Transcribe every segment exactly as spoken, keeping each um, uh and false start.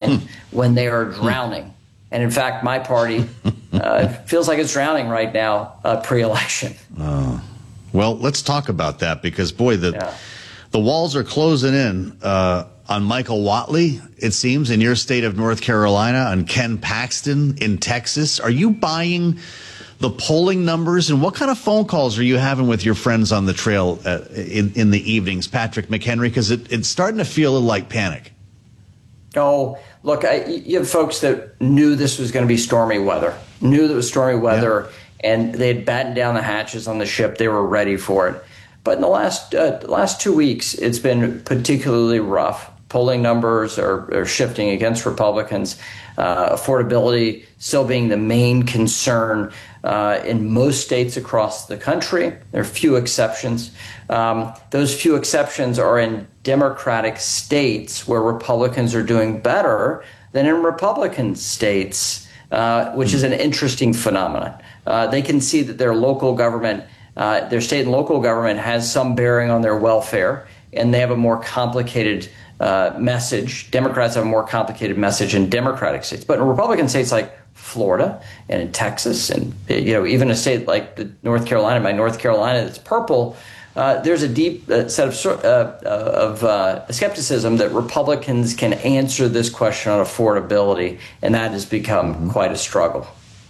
in when they are drowning. And in fact, my party uh, feels like it's drowning right now uh, pre-election. Oh. Well, let's talk about that because, boy, the yeah. the walls are closing in uh, on Michael Whatley, it seems, in your state of North Carolina, on Ken Paxton in Texas. Are you buying the polling numbers? And what kind of phone calls are you having with your friends on the trail uh, in, in the evenings, Patrick McHenry? Because it, it's starting to feel like panic. Oh, look, I, you have folks that knew this was going to be stormy weather, knew that it was stormy weather, yeah. and they had battened down the hatches on the ship. They were ready for it. But in the last uh, last two weeks, it's been particularly rough. Polling numbers are, are shifting against Republicans. Uh, affordability still being the main concern uh, in most states across the country. There are few exceptions. Um, those few exceptions are in Democratic states where Republicans are doing better than in Republican states, uh, which is an interesting phenomenon. Uh, they can see that their local government, uh, their state and local government has some bearing on their welfare, and they have a more complicated uh, message. Democrats have a more complicated message in Democratic states. But in Republican states like Florida and in Texas and, you know, even a state like the North Carolina, my North Carolina that's purple, Uh, there's a deep uh, set of, uh, of uh, skepticism that Republicans can answer this question on affordability, and that has become mm-hmm. quite a struggle.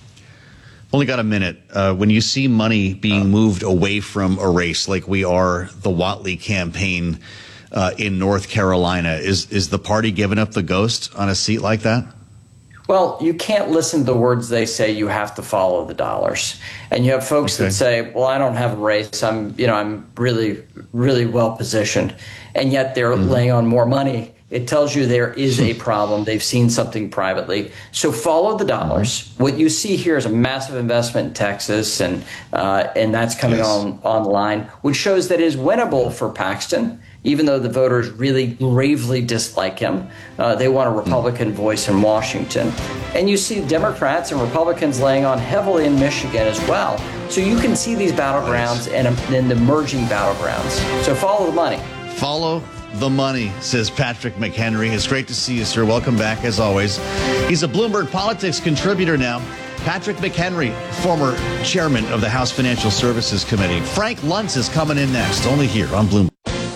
Only got a minute. Uh, when you see money being moved away from a race like we are the Whatley campaign uh, in North Carolina, is is the party giving up the ghost on a seat like that? Well, you can't listen to the words they say. You have to follow the dollars. And you have folks okay. that say, well, I don't have a race. I'm, you know, I'm really, really well positioned. And yet they're mm-hmm. laying on more money. It tells you there is a problem. They've seen something privately. So follow the dollars. What you see here is a massive investment in Texas, and uh, and that's coming yes. on online, which shows that it is winnable for Paxton. Even though the voters really gravely dislike him, uh, they want a Republican voice in Washington. And you see Democrats and Republicans laying on heavily in Michigan as well. So you can see these battlegrounds and, and the merging battlegrounds. So follow the money. Follow the money, says Patrick McHenry. It's great to see you, sir. Welcome back, as always. He's a Bloomberg Politics contributor now. Patrick McHenry, former chairman of the House Financial Services Committee. Frank Luntz is coming in next, only here on Bloomberg.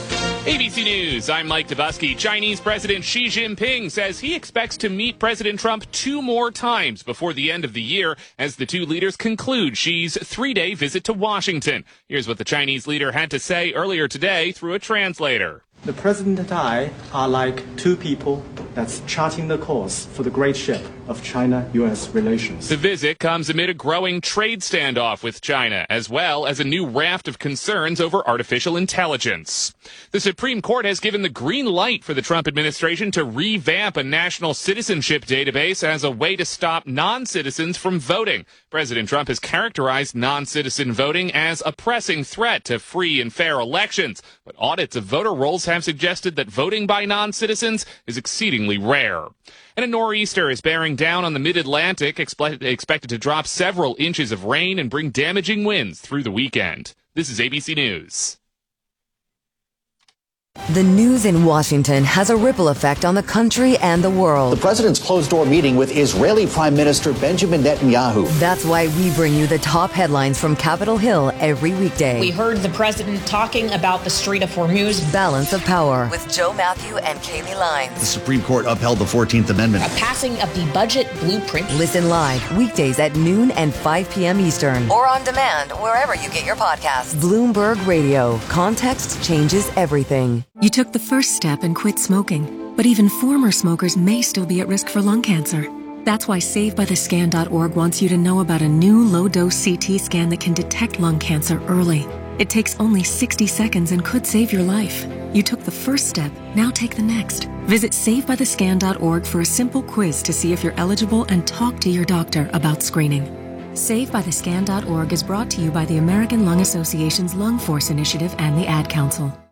A B C News, I'm Mike Dubusky. Chinese President Xi Jinping says he expects to meet President Trump two more times before the end of the year as the two leaders conclude Xi's three-day visit to Washington. Here's what the Chinese leader had to say earlier today through a translator. The President and I are like two people that's charting the course for the great ship of China-U S relations. The visit comes amid a growing trade standoff with China, as well as a new raft of concerns over artificial intelligence. The Supreme Court has given the green light for the Trump administration to revamp a national citizenship database as a way to stop non-citizens from voting. President Trump has characterized non-citizen voting as a pressing threat to free and fair elections, but audits of voter rolls have suggested that voting by non-citizens is exceedingly rare. And a nor'easter is bearing down on the mid-Atlantic, expe- expected to drop several inches of rain and bring damaging winds through the weekend. This is A B C News. The news in Washington has a ripple effect on the country and the world. The president's closed-door meeting with Israeli Prime Minister Benjamin Netanyahu. That's why we bring you the top headlines from Capitol Hill every weekday. We heard the president talking about the Strait of Hormuz. Balance of Power with Joe Matthew and Kaylee Lines. The Supreme Court upheld the fourteenth Amendment. A passing of the budget blueprint. Listen live weekdays at noon and five p.m. Eastern. Or on demand wherever you get your podcasts. Bloomberg Radio. Context changes everything. You took the first step and quit smoking, but even former smokers may still be at risk for lung cancer. That's why Save By The Scan dot org wants you to know about a new low-dose C T scan that can detect lung cancer early. It takes only sixty seconds and could save your life. You took the first step, now take the next. Visit Save By The Scan dot org for a simple quiz to see if you're eligible and talk to your doctor about screening. Save By The Scan dot org is brought to you by the American Lung Association's Lung Force Initiative and the Ad Council.